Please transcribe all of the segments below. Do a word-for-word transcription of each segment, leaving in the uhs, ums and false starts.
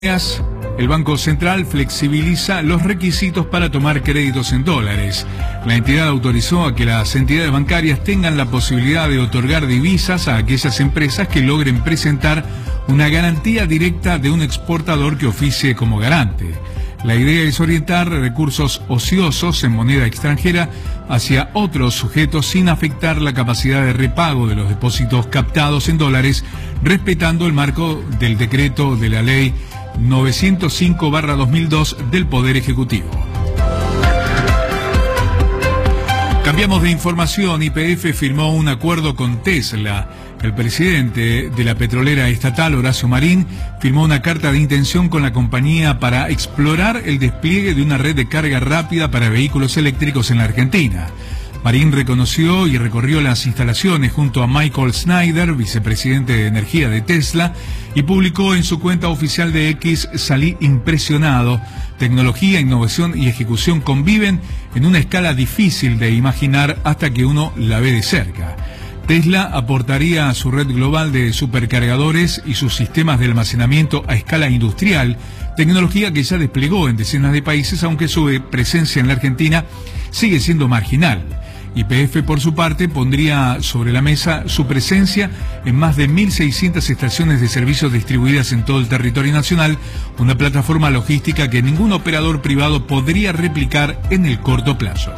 El Banco Central flexibiliza los requisitos para tomar créditos en dólares. La entidad autorizó a que las entidades bancarias tengan la posibilidad de otorgar divisas a aquellas empresas que logren presentar una garantía directa de un exportador que oficie como garante. La idea es orientar recursos ociosos en moneda extranjera hacia otros sujetos sin afectar la capacidad de repago de los depósitos captados en dólares, respetando el marco del decreto de la ley novecientos cinco barra dos mil dos del Poder Ejecutivo. Cambiamos de información. Y P F firmó un acuerdo con Tesla. El presidente de la petrolera estatal, Horacio Marín, firmó una carta de intención con la compañía para explorar el despliegue de una red de carga rápida para vehículos eléctricos en la Argentina. Marín reconoció y recorrió las instalaciones junto a Michael Snyder, vicepresidente de Energía de Tesla, y publicó en su cuenta oficial de X: "Salí impresionado. Tecnología, innovación y ejecución conviven en una escala difícil de imaginar hasta que uno la ve de cerca". Tesla aportaría a su red global de supercargadores y sus sistemas de almacenamiento a escala industrial, tecnología que ya desplegó en decenas de países, aunque su presencia en la Argentina sigue siendo marginal. Y P F, por su parte, pondría sobre la mesa su presencia en más de mil seiscientas estaciones de servicios distribuidas en todo el territorio nacional, una plataforma logística que ningún operador privado podría replicar en el corto plazo.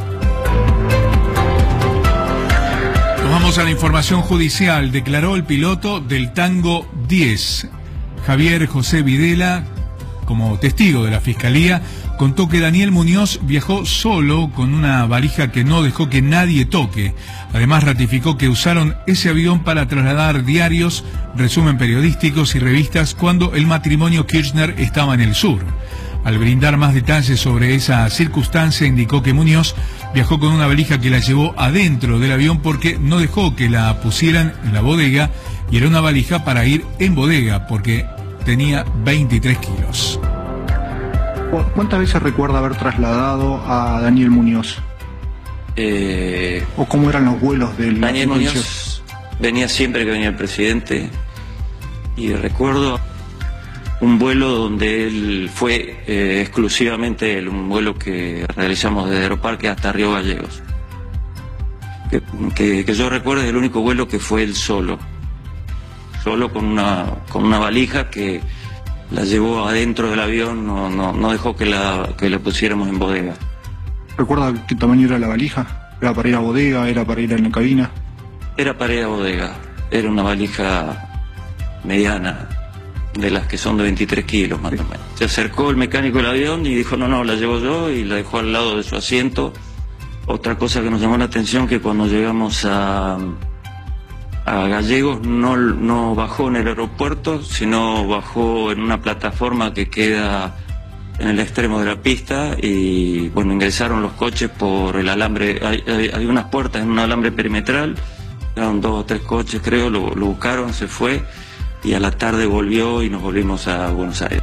Nos vamos a la información judicial. Declaró el piloto del Tango diez, Javier José Videla, como testigo de la Fiscalía. Contó que Daniel Muñoz viajó solo con una valija que no dejó que nadie toque. Además, ratificó que usaron ese avión para trasladar diarios, resumen periodísticos y revistas cuando el matrimonio Kirchner estaba en el sur. Al brindar más detalles sobre esa circunstancia, indicó que Muñoz viajó con una valija que la llevó adentro del avión porque no dejó que la pusieran en la bodega, y era una valija para ir en bodega porque tenía veintitrés kilos. ¿Cuántas veces recuerda haber trasladado a Daniel Muñoz? Eh, ¿O cómo eran los vuelos del Daniel Muñoz venía siempre que venía el presidente, y recuerdo un vuelo donde él fue eh, exclusivamente él, un vuelo que realizamos desde Aeroparque hasta Río Gallegos. Que, que, que yo recuerdo es el único vuelo que fue él solo, solo con una, con una valija que la llevó adentro del avión, no, no, no dejó que la, que la pusiéramos en bodega. ¿Recuerda qué tamaño era la valija? ¿Era para ir a bodega? ¿Era para ir en la cabina? Era para ir a bodega, era una valija mediana, de las que son de veintitrés kilos más o menos. Se acercó el mecánico del avión y dijo: no, no, la llevo yo, y la dejó al lado de su asiento. Otra cosa que nos llamó la atención, que cuando llegamos a... a Gallegos no, no bajó en el aeropuerto, sino bajó en una plataforma que queda en el extremo de la pista, y bueno, ingresaron los coches por el alambre. Hay, hay, hay unas puertas en un alambre perimetral, eran dos o tres coches creo, lo, lo buscaron, se fue, y a la tarde volvió y nos volvimos a Buenos Aires.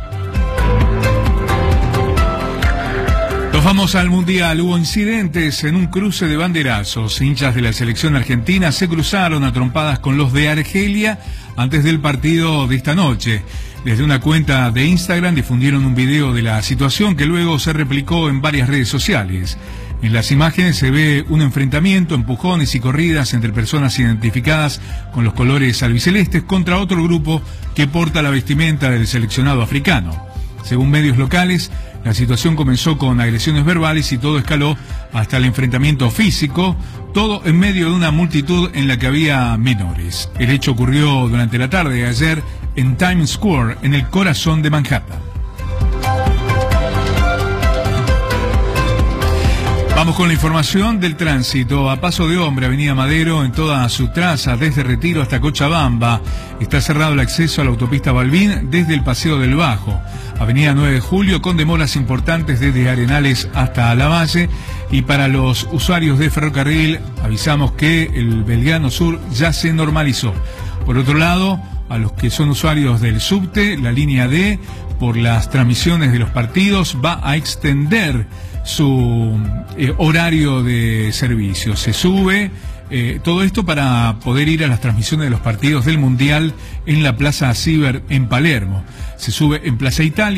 Nos vamos al Mundial. Hubo incidentes en un cruce de banderazos. Hinchas de la selección argentina se cruzaron a trompadas con los de Argelia antes del partido de esta noche. Desde una cuenta de Instagram difundieron un video de la situación que luego se replicó en varias redes sociales. En las imágenes se ve un enfrentamiento, empujones y corridas entre personas identificadas con los colores albicelestes contra otro grupo que porta la vestimenta del seleccionado africano. Según medios locales, la situación comenzó con agresiones verbales y todo escaló hasta el enfrentamiento físico, todo en medio de una multitud en la que había menores. El hecho ocurrió durante la tarde de ayer en Times Square, en el corazón de Manhattan. Vamos con la información del tránsito. A paso de hombre, Avenida Madero, en toda su traza, desde Retiro hasta Cochabamba. Está cerrado el acceso a la autopista Balbín desde el Paseo del Bajo. Avenida nueve de Julio, con demoras importantes desde Arenales hasta Lavalle. Y para los usuarios de ferrocarril, avisamos que el Belgrano Sur ya se normalizó. Por otro lado, a los que son usuarios del subte, la línea D, por las transmisiones de los partidos, va a extender su eh, horario de servicio. Se sube Eh, todo esto para poder ir a las transmisiones de los partidos del Mundial en la Plaza Ciber en Palermo. Se sube en Plaza Italia.